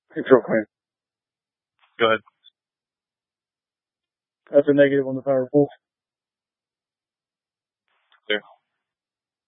It's real clean. Go ahead. That's a negative on the power pool.